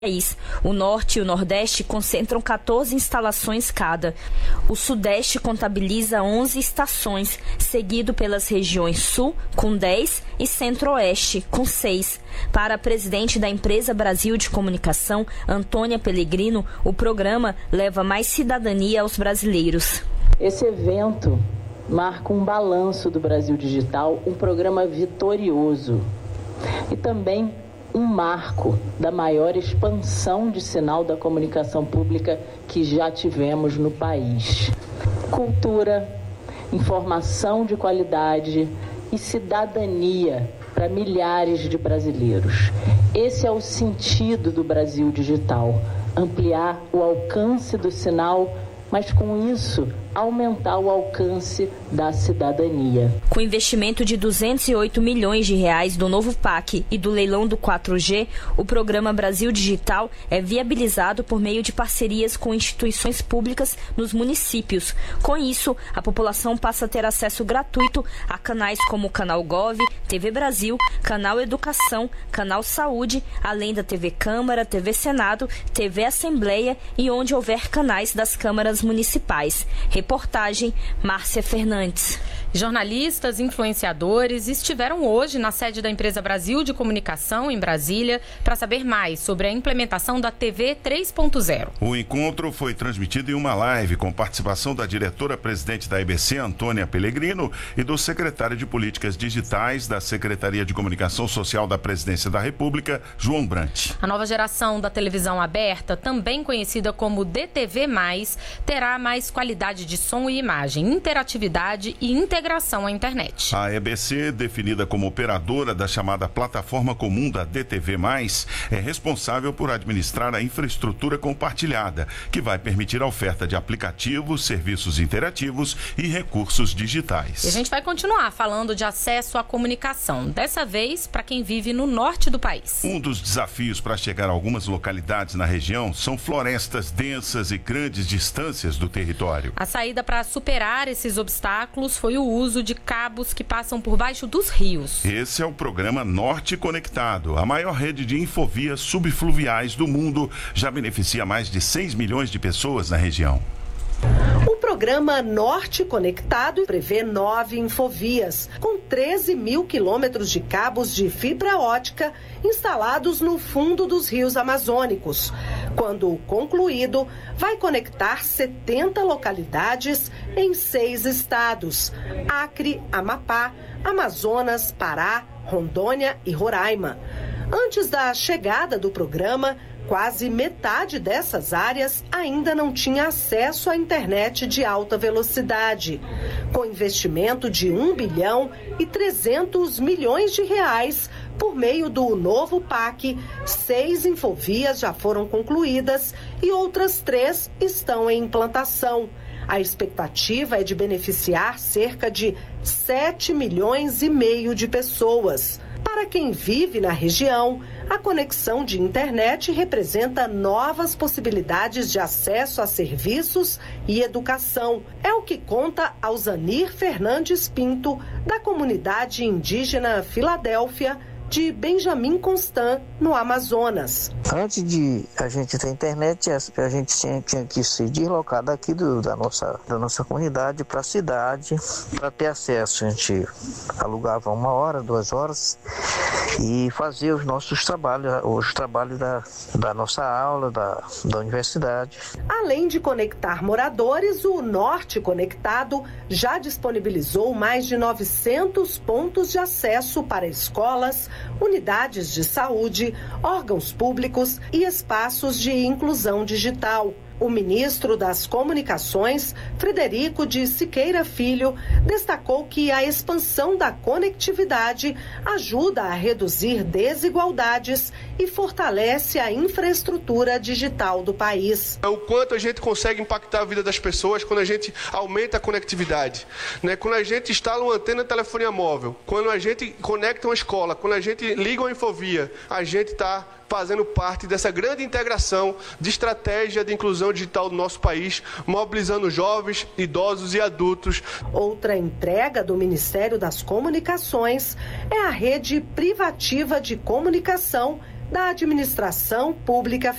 O Norte e o Nordeste concentram 14 instalações cada. O Sudeste contabiliza 11 estações, seguido pelas regiões Sul, com 10, e Centro-Oeste, com 6. Para a presidente da Empresa Brasil de Comunicação, Antônia Pellegrino, o programa leva mais cidadania aos brasileiros. Esse evento marca um balanço do Brasil Digital, um programa vitorioso e também um marco da maior expansão de sinal da comunicação pública que já tivemos no país. Cultura, informação de qualidade e cidadania para milhares de brasileiros. Esse é o sentido do Brasil Digital: ampliar o alcance do sinal, mas com isso aumentar o alcance da cidadania. Com investimento de 208 milhões de reais do novo PAC e do leilão do 4G, o programa Brasil Digital é viabilizado por meio de parcerias com instituições públicas nos municípios. Com isso, a população passa a ter acesso gratuito a canais como o Canal Gov, TV Brasil, Canal Educação, Canal Saúde, além da TV Câmara, TV Senado, TV Assembleia e onde houver canais das câmaras municipais. Reportagem Márcia Fernandes. Jornalistas e influenciadores estiveram hoje na sede da Empresa Brasil de Comunicação, em Brasília, para saber mais sobre a implementação da TV 3.0. O encontro foi transmitido em uma live com participação da diretora-presidente da EBC, Antônia Pellegrino, e do secretário de Políticas Digitais da Secretaria de Comunicação Social da Presidência da República, João Brant. A nova geração da televisão aberta, também conhecida como DTV+, terá mais qualidade de som e imagem, interatividade e integração à internet. A EBC, definida como operadora da chamada plataforma comum da DTV+, é responsável por administrar a infraestrutura compartilhada, que vai permitir a oferta de aplicativos, serviços interativos e recursos digitais. E a gente vai continuar falando de acesso à comunicação, dessa vez para quem vive no norte do país. Um dos desafios para chegar a algumas localidades na região são florestas densas e grandes distâncias do território. A saída para superar esses obstáculos foi o uso de cabos que passam por baixo dos rios. Esse é o programa Norte Conectado. A maior rede de infovias subfluviais do mundo, já beneficia mais de 6 milhões de pessoas na região. O programa Norte Conectado prevê 9 infovias, com 13 mil quilômetros de cabos de fibra ótica instalados no fundo dos rios amazônicos. Quando concluído, vai conectar 70 localidades em 6 estados: Acre, Amapá, Amazonas, Pará, Rondônia e Roraima. Antes da chegada do programa, quase metade dessas áreas ainda não tinha acesso à internet de alta velocidade. Com investimento de 1 bilhão e 300 milhões de reais por meio do novo PAC, 6 infovias já foram concluídas e outras 3 estão em implantação. A expectativa é de beneficiar cerca de 7 milhões e meio de pessoas. Para quem vive na região, a conexão de internet representa novas possibilidades de acesso a serviços e educação. É o que conta Alzanir Fernandes Pinto, da comunidade indígena Filadélfia, de Benjamin Constant, no Amazonas. Antes de a gente ter internet, a gente tinha que se deslocar daqui da nossa comunidade para a cidade para ter acesso. A gente alugava 1 hora, 2 horas e fazia os nossos trabalhos, os trabalhos da nossa aula, da universidade. Além de conectar moradores, o Norte Conectado já disponibilizou mais de 900 pontos de acesso para escolas, unidades de saúde, órgãos públicos e espaços de inclusão digital. O ministro das Comunicações, Frederico de Siqueira Filho, destacou que a expansão da conectividade ajuda a reduzir desigualdades e fortalece a infraestrutura digital do país. O quanto a gente consegue impactar a vida das pessoas quando a gente aumenta a conectividade, né? Quando a gente instala uma antena de telefonia móvel, quando a gente conecta uma escola, quando a gente liga uma infovia, a gente está fazendo parte dessa grande integração de estratégia de inclusão digital do nosso país, mobilizando jovens, idosos e adultos. Outra entrega do Ministério das Comunicações é a rede privativa de comunicação da Administração Pública